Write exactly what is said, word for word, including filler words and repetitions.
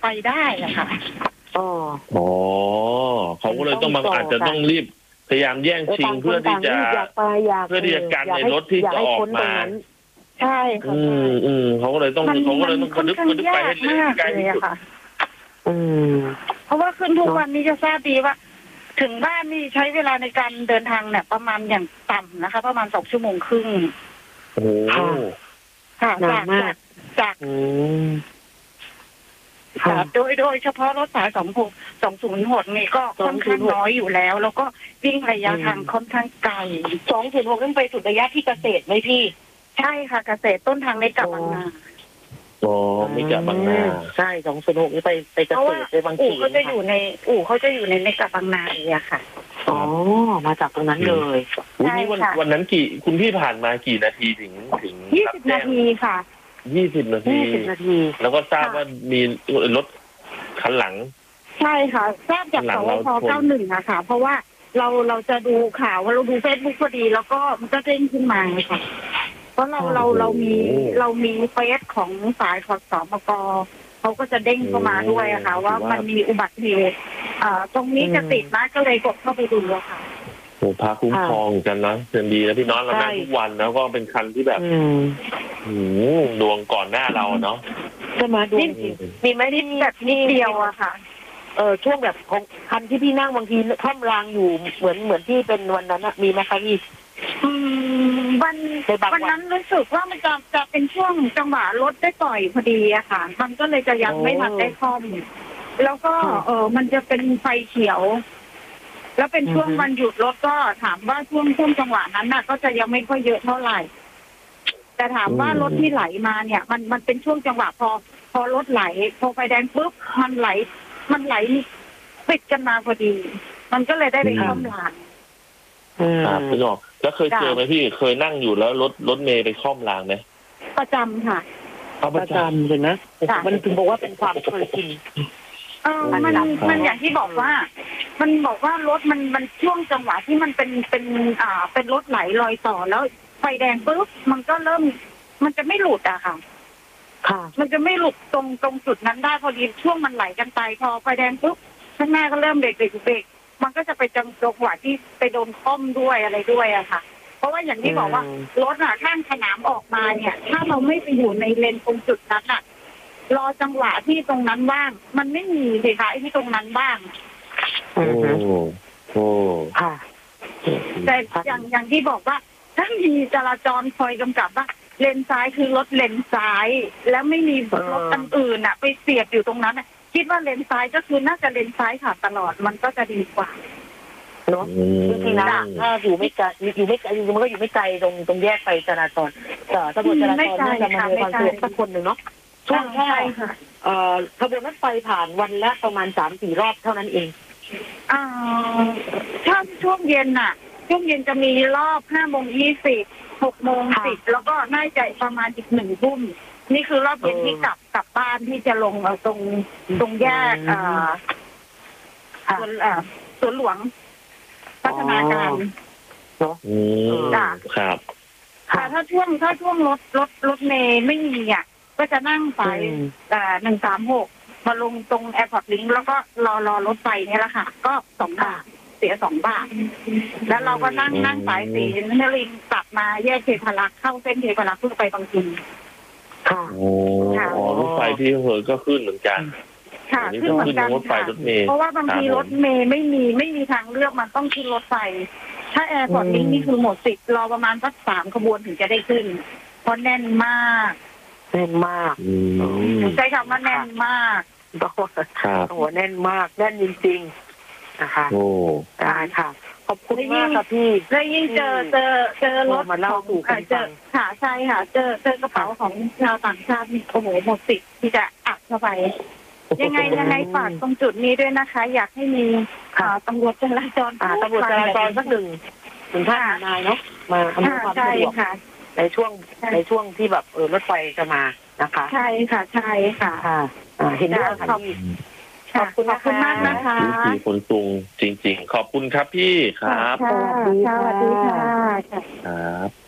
ได้อะค่ะอ๋ออ๋อเขาก็เลยต้องมาอาจจะต้องรีบพยายามแย่งชิงเพื่อที่จะเพื่อที่จะกันในรถที่จะออกมาใช่ค่ะอืมอืมเขาก็เลยต้องเขาก็เลยต้องกระดึ๊บกระดึ๊บไปให้เร็วใกล้ที่สุดอืมเพราะว่าขึ้นทุกวันนี้จะทราบดีว่าถึงบ้านนี่ใช้เวลาในการเดินทางเนี่ยประมาณอย่างต่ำนะคะประมาณสองชั่วโมงครึ่งโอ้ค่ะจากจากจากค่ะโดยโดยเฉพาะรถสายสองหกสองศูนย์หกนี่ก็ค่อนข้างน้อยอยู่แล้วแล้วก็วิ่งระยะทางค่อนข้างไกลสองศูนย์หกขึ้นไปสุดระยะที่เกษตรไหมพี่ใช่ค่ะเกษตรต้นทางในกับบางนาอ๋อไม่กับบางนาใช่สองศูนย์หกนี่ไปไปเกษตรไปบางทีอู่เขาจะอยู่ในอู่เขาจะอยู่ในในกับบางนาเลยอะค่ะอ๋อมาจากตรงนั้นเลยวันนี้วันวันนั้นกี่คุณพี่ผ่านมากี่นาทีถึงถึงยี่สิบนาทีค่ะยี่สิบนาทียี่สิบนาทีแล้วก็ทราบว่ามีรถคันหลังใช่ค่ะทราบจากสวพเก้าหนึ่งอะค่ะเพราะว่าเราเราจะดูข่าวว่าเราดูเฟซบุ๊กพอดีแล้วก็มันก็เด้งขึ้นมาค่ะเพราะเราเราเรามีเรามีเฟซของสายขอสมกเขาก็จะเด้งเข้ามาด้วยอะค่ะว่ามันมีอุบัติเหตุอ่าตรงนี้จะติดนะก็เลยกดเข้าไปดูอะค่ะโอ้พาคุ้มครองกันนะเชิญดีนะพี่น้องเรานั่งทุกวันแล้วก็เป็นคันที่แบบดวงก่อนหน้าเราเนาะใช่ไหมดวงมีไหมที่แบบนิดเดียวอะค่ะเออช่วงแบบของคันที่พี่นั่งบางทีท่ามรางอยู่เหมือนเหมือนที่เป็นวันนั้นมีไหมคะพี่วันวันนั้นรู้สึกว่ามันจะจะเป็นช่วงจังหวะรถได้ปล่อยพอดีอะค่ะมันก็เลยจะยังไม่ทันได้คล่อมแล้วก็เออมันจะเป็นไฟเขียวแล้วเป็นช่วงวันหยุดรถก็ถามว่าช่วงช่วงจังหวะนั้นน่ะก็จะยังไม่ค่อยเยอะเท่าไหร่แต่ถามว่ารถที่ไหลมาเนี่ยมันมันเป็นช่วงจังหวะพอพอรถไหลพอไฟแดงปุ๊บมันไหลมันไหลปิดกันมาพอดีมันก็เลยได้ไปคล่อมรางครับพี่น้องแล้วเคยเจอไหมพี่เคยนั่งอยู่แล้วรถรถเมย์ไปคล่อมรางไหมประจำค่ะประจำเลยนะมันถึงบอกว่าเป็นความเคยชินเออมันมันอย่างที่บอกว่ามันบอกว่ารถมันมันช่วงจังหวะที่มันเป็นเป็นอ่าเป็นรถไหลลอยต่อแล้วไฟแดงปุ๊บมันก็เริ่มมันจะไม่หลุดอะค่ะค่ะมันจะไม่หลุดตรงตรงจุดนั้นได้พอดีช่วงมันไหลกันไปพอไฟแดงปุ๊บข้างหน้าก็เริ่มเบรกเบรกเบรกมันก็จะไปจังจังหวะที่ไปโดนค่อมด้วยอะไรด้วยอะค่ะเพราะว่าอย่างที่บอกว่ารถอะข้างสนามออกมาเนี่ยถ้าเราไม่ไปอยู่ในเลนตรงจุดนั้นอะรอจังหวะที่ตรงนั้นว่างมันไม่มีเลยค่ะไอ้ที่ตรงนั้นบ้างโอ้โหค่ะแต่อย่างอย่างที่บอกว่าถ้ามีจราจรคอยกำกับว่าเลนซ้ายคือรถเลนซ้ายแล้วไม่มีรถคันอื่นอ่ะไปเสียบอยู่ตรงนั้นอ่ะคิดว่าเลนซ้ายก็คือน่าจะเลนซ้ายค่ะตลอดมันก็จะดีกว่าเนาะจริงๆนะถ้าอยู่ไม่ไกลอยู่ไม่ไกลมันก็อยู่ไม่ไกลตรงตรงแยกไฟจราจรแต่ตำรวจจราจรน่าจะมาในความสะดวกสักคนหนึ่งเนาะช่วงแค่เอ่อขบวนรถไฟผ่านวันละประมาณสามสี่รอบเท่านั้นเองอ่าถ้าช่วงเย็นน่ะช่วงเย็นจะมีรอบห้าโมงยี่สิบหกโมงสิบแล้วก็น่าจะประมาณอีกหนึ่งทุ่มนี่คือรอบเย็นที่กลับกลับบ้านที่จะลงเอาตรงตรงแยกอ่าส่วนอ่าสวนหลวงพัฒนาการเนาะจ้ะครับค่ะถ้าช่วงถ้าช่วงรถรถรถเมย์ไม่มีอ่ะก็จะนั่งไปอ่าหนึ่งสามหกมาลงตรงแอร์พอร์ตลิงก์แล้วก็รอรอรถไฟนี่แหละค่ะก็สองบาทเสียสองบาทแล้วเราก็นั่งนั่งสายสีนรินทร์กลับมาแยกเทพารักษ์เข้าเส้นเทพารักษ์เพื่อไปบางทีค่ะโอ้รถไฟที่เหอก็ขึ้นเหมือนกันค่ะขึ้นเหมือนกันค่ะเพราะว่าบางทีรถเมย์ไม่มีไม่มีทางเลือกมันต้องขึ้นรถไฟถ้าแอร์พอร์ตลิงก์นี่คือหมดสิทธิ์รอประมาณสักสามขบวนถึงจะได้ขึ้นเพราะแน่นมากแน่นมากใช้คำว่าแน่นมากโอ้แน่นมากแน่นจริงๆนะคะโอ้ได้ค่ะขอบคุณมากค่ะพี่แล้วยิ่งเจอเจอเจอรถมาเล่าสู่กันเจอค่ะใช่ค่ะเจอเจอกระเป๋าของชาวต่างชาตินี่โอ้โหหมดสิทธิ์ที่จะอัดเข้าไปยังไงยังไงฝากตรงจุดนี้ด้วยนะคะอยากให้มีตำรวจจราจรตำรวจจราจรสักหนึ่งหนึ่งท่านนายเนาะมาอำนวยความสะดวกในช่วงในช่วงที่แบบเออรถไฟจะมานะคะใช่ค่ะใช่ค่ะเห็นด้วยค่ะพี่ขอบคุณขอบคุณมากนะคะพี่คนตุงจริงๆขอบคุณครับพี่ครับสวัสดีค่ะครับ